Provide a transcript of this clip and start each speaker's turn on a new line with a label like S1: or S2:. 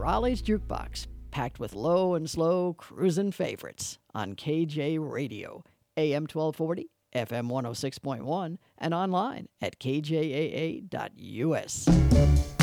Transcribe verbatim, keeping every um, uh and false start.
S1: Raleigh's Jukebox, packed with low and slow cruising favorites on K J Radio, A M twelve forty, F M one oh six point one, and online at k j a a dot u s.